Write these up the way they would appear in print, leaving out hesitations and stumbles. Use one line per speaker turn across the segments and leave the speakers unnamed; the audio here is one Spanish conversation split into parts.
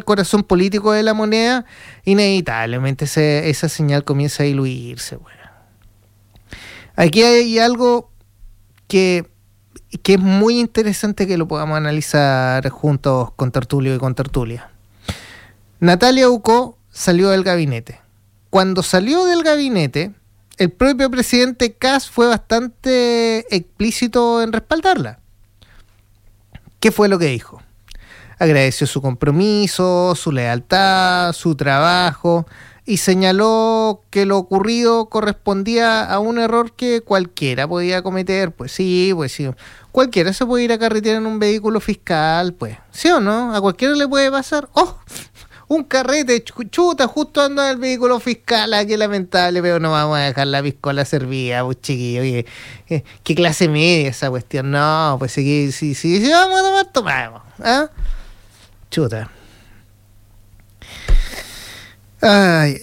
corazón político de la moneda, inevitablemente esa señal comienza a diluirse. Bueno. Aquí hay algo que es muy interesante que lo podamos analizar juntos con Tertulio y con Tertulia. Natalia Ucó salió del gabinete. Cuando salió del gabinete, el propio presidente Kast fue bastante explícito en respaldarla. ¿Qué fue lo que dijo? Agradeció su compromiso, su lealtad, su trabajo y señaló que lo ocurrido correspondía a un error que cualquiera podía cometer. Pues sí. Cualquiera se puede ir a carretear en un vehículo fiscal, pues. ¿Sí o no? ¿A cualquiera le puede pasar? ¡Oh! Un carrete, chuta, justo ando en el vehículo fiscal, qué lamentable, pero no vamos a dejar la piscola servida, pues chiquillo, ¿qué clase media esa cuestión? No, pues si vamos a tomar, tomamos, ¿ah? Chuta. Ay.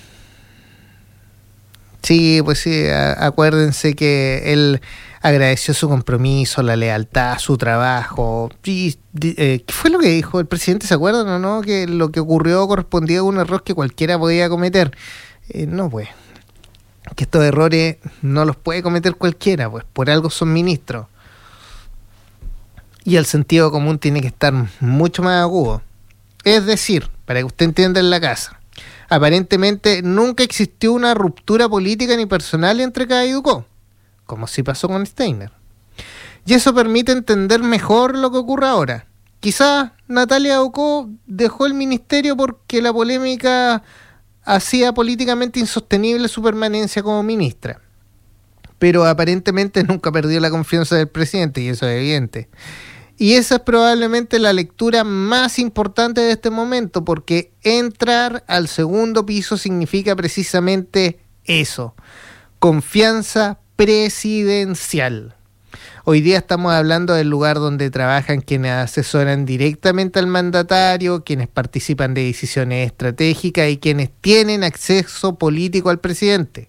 Sí, pues sí, acuérdense que él agradeció su compromiso, la lealtad, su trabajo. ¿Qué fue lo que dijo el presidente? ¿Se acuerdan o no? Que lo que ocurrió correspondía a un error que cualquiera podía cometer. No, pues. Que estos errores no los puede cometer cualquiera, pues por algo son ministros. Y el sentido común tiene que estar mucho más agudo. Es decir, para que usted entienda en la casa, aparentemente nunca existió una ruptura política ni personal entre Kast y Ucó, como sí pasó con Steiner. Y eso permite entender mejor lo que ocurre ahora. Quizás Natalia Ucó dejó el ministerio porque la polémica hacía políticamente insostenible su permanencia como ministra. Pero aparentemente nunca perdió la confianza del presidente, y eso es evidente. Y esa es probablemente la lectura más importante de este momento, porque entrar al segundo piso significa precisamente eso: confianza presidencial. Hoy día estamos hablando del lugar donde trabajan quienes asesoran directamente al mandatario, quienes participan de decisiones estratégicas y quienes tienen acceso político al presidente.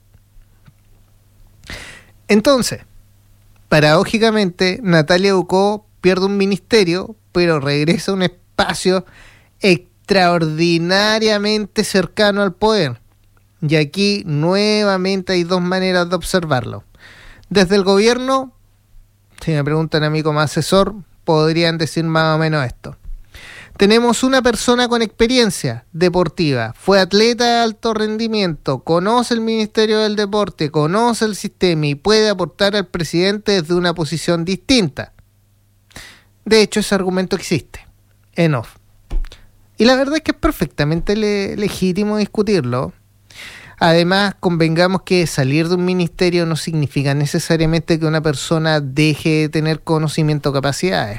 Entonces, paradójicamente, Natalia Ucó pierde un ministerio, pero regresa a un espacio extraordinariamente cercano al poder. Y aquí nuevamente hay dos maneras de observarlo. Desde el gobierno, si me preguntan a mí como asesor, podrían decir más o menos esto. Tenemos una persona con experiencia deportiva, fue atleta de alto rendimiento, conoce el Ministerio del Deporte, conoce el sistema y puede aportar al presidente desde una posición distinta. De hecho, ese argumento existe, en off. Y la verdad es que es perfectamente legítimo discutirlo. Además, convengamos que salir de un ministerio no significa necesariamente que una persona deje de tener conocimiento o capacidades.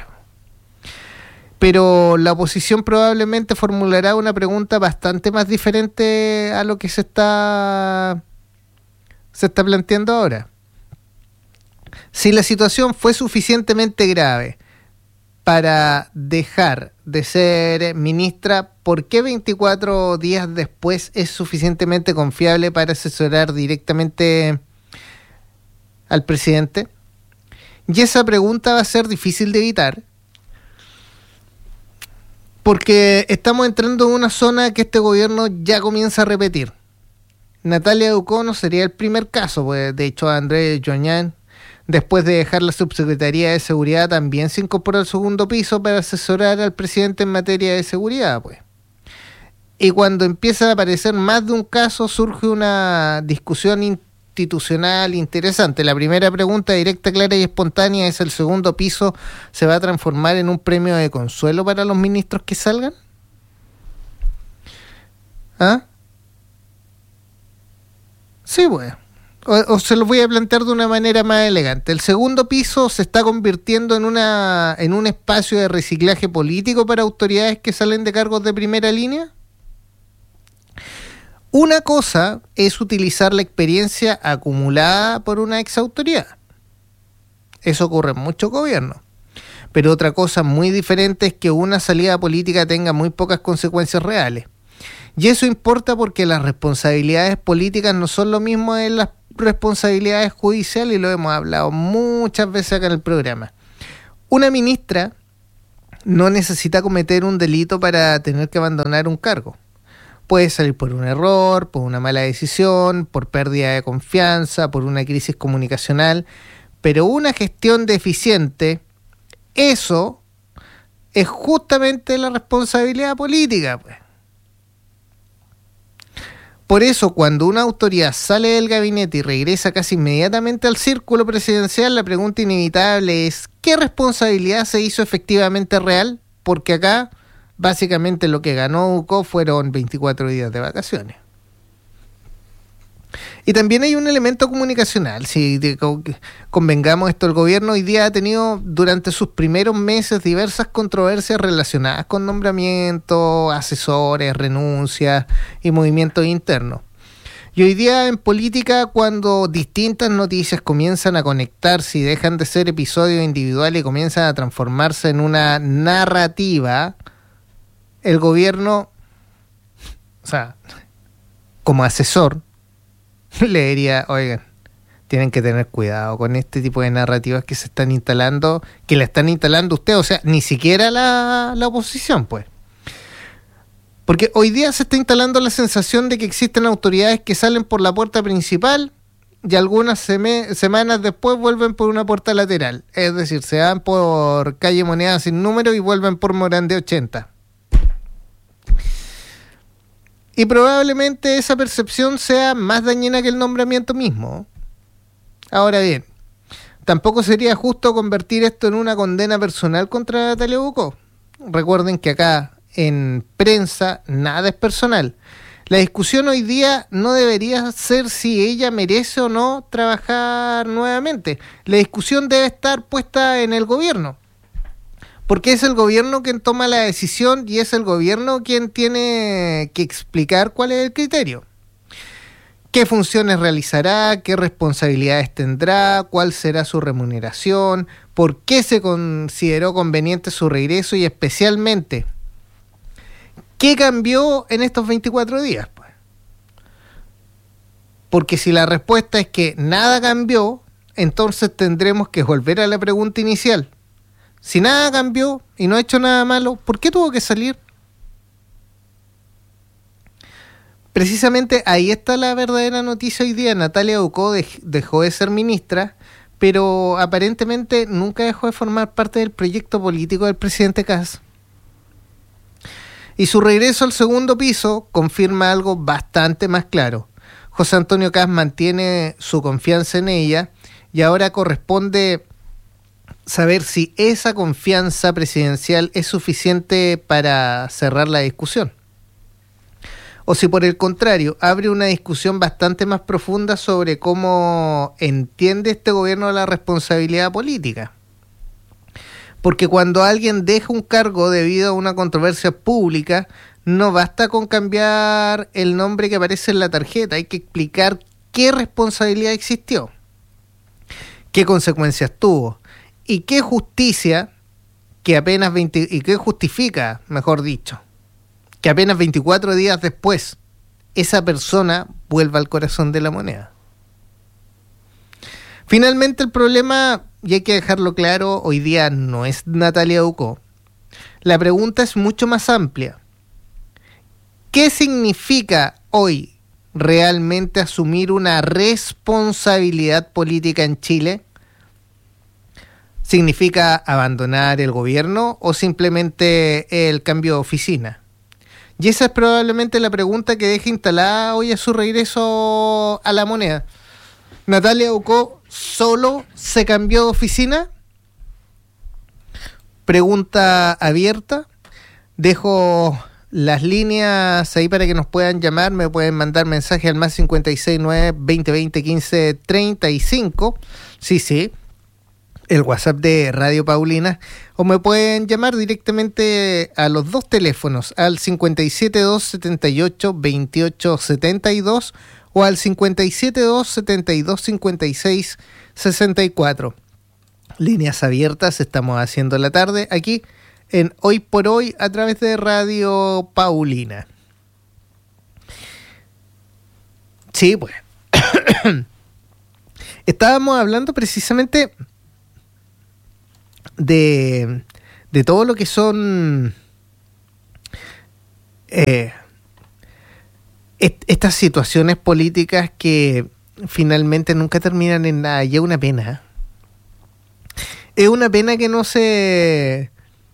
Pero la oposición probablemente formulará una pregunta bastante más diferente a lo que se está planteando ahora. Si la situación fue suficientemente grave para dejar de ser ministra, ¿por qué 24 días después es suficientemente confiable para asesorar directamente al presidente? Y esa pregunta va a ser difícil de evitar, porque estamos entrando en una zona que este gobierno ya comienza a repetir. Natalia Ucó no sería el primer caso, pues de hecho Andrés Joñán, después de dejar la subsecretaría de seguridad, también se incorporó al segundo piso para asesorar al presidente en materia de seguridad, pues. Y cuando empieza a aparecer más de un caso, surge una discusión institucional interesante. La primera pregunta, directa, clara y espontánea, es: ¿el segundo piso se va a transformar en un premio de consuelo para los ministros que salgan? ¿Ah? Sí, pues. O se lo voy a plantear de una manera más elegante. ¿El segundo piso se está convirtiendo en un espacio de reciclaje político para autoridades que salen de cargos de primera línea? Una cosa es utilizar la experiencia acumulada por una exautoridad. Eso ocurre en muchos gobiernos. Pero otra cosa muy diferente es que una salida política tenga muy pocas consecuencias reales. Y eso importa porque las responsabilidades políticas no son lo mismo de las responsabilidades judiciales, y lo hemos hablado muchas veces acá en el programa. Una ministra no necesita cometer un delito para tener que abandonar un cargo. Puede salir por un error, por una mala decisión, por pérdida de confianza, por una crisis comunicacional, pero una gestión deficiente, eso es justamente la responsabilidad política, pues. Por eso, cuando una autoridad sale del gabinete y regresa casi inmediatamente al círculo presidencial, la pregunta inevitable es: ¿qué responsabilidad se hizo efectivamente real? Porque acá, básicamente, lo que ganó UCO fueron 24 días de vacaciones. Y también hay un elemento comunicacional. Si convengamos esto, el gobierno hoy día ha tenido durante sus primeros meses diversas controversias relacionadas con nombramientos, asesores, renuncias y movimientos internos. Y hoy día en política, cuando distintas noticias comienzan a conectarse y dejan de ser episodios individuales y comienzan a transformarse en una narrativa, el gobierno, o sea, como asesor, le diría: oigan, tienen que tener cuidado con este tipo de narrativas que se están instalando, que la están instalando ustedes, o sea, ni siquiera la oposición, pues. Porque hoy día se está instalando la sensación de que existen autoridades que salen por la puerta principal y algunas semanas después vuelven por una puerta lateral. Es decir, se van por calle Moneda sin número y vuelven por Morandé 80. Y probablemente esa percepción sea más dañina que el nombramiento mismo. Ahora bien, tampoco sería justo convertir esto en una condena personal contra Natalia Bucó. Recuerden que acá en prensa nada es personal. La discusión hoy día no debería ser si ella merece o no trabajar nuevamente. La discusión debe estar puesta en el gobierno. Porque es el gobierno quien toma la decisión y es el gobierno quien tiene que explicar cuál es el criterio. ¿Qué funciones realizará? ¿Qué responsabilidades tendrá? ¿Cuál será su remuneración? ¿Por qué se consideró conveniente su regreso? Y especialmente, ¿qué cambió en estos 24 días? Porque si la respuesta es que nada cambió, entonces tendremos que volver a la pregunta inicial. Si nada cambió y no ha hecho nada malo, ¿por qué tuvo que salir? Precisamente ahí está la verdadera noticia hoy día. Natalia Bucó dejó de ser ministra, pero aparentemente nunca dejó de formar parte del proyecto político del presidente Kast. Y su regreso al segundo piso confirma algo bastante más claro. José Antonio Kast mantiene su confianza en ella y ahora corresponde saber si esa confianza presidencial es suficiente para cerrar la discusión. O si por el contrario, abre una discusión bastante más profunda sobre cómo entiende este gobierno la responsabilidad política. Porque cuando alguien deja un cargo debido a una controversia pública, no basta con cambiar el nombre que aparece en la tarjeta, hay que explicar qué responsabilidad existió, qué consecuencias tuvo. ¿Y qué justicia y qué justifica, mejor dicho, que apenas 24 días después esa persona vuelva al corazón de la moneda? Finalmente el problema, y hay que dejarlo claro, hoy día no es Natalia Bucó. La pregunta es mucho más amplia. ¿Qué significa hoy realmente asumir una responsabilidad política en Chile? ¿Significa abandonar el gobierno o simplemente el cambio de oficina? Y esa es probablemente la pregunta que deja instalada hoy a su regreso a la moneda. ¿Natalia Bucó solo se cambió de oficina? Pregunta abierta. Dejo las líneas ahí para que nos puedan llamar. Me pueden mandar mensaje al más 569-2020-1535. Sí. El WhatsApp de Radio Paulina, o me pueden llamar directamente a los dos teléfonos, al 572782872 o al 572725664. Líneas abiertas, estamos haciendo la tarde aquí en Hoy por Hoy a través de Radio Paulina. Sí, pues. Estábamos hablando precisamente de de todo lo que son estas situaciones políticas que finalmente nunca terminan en nada. Y es una pena. Es una pena que no se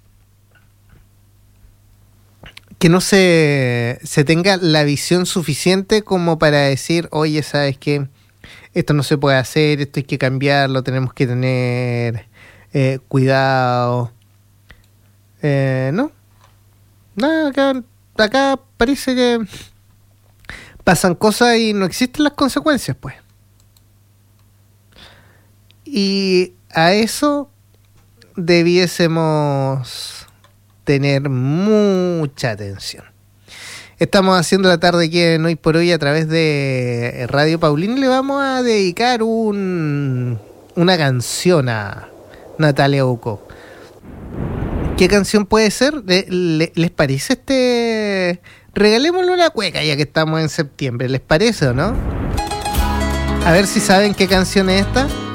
tenga la visión suficiente como para decir, oye, ¿sabes qué? Esto no se puede hacer, esto hay que cambiarlo, tenemos que tener cuidado. No, nada, acá parece que pasan cosas y no existen las consecuencias, pues. Y a eso debiésemos tener mucha atención. Estamos haciendo la tarde aquí en Hoy por Hoy a través de Radio Paulín y le vamos a dedicar una canción a Natalia Oco. ¿Qué canción puede ser? ¿Les parece regalémosle una cueca ya que estamos en septiembre? ¿Les parece o no? A ver si saben qué canción es esta.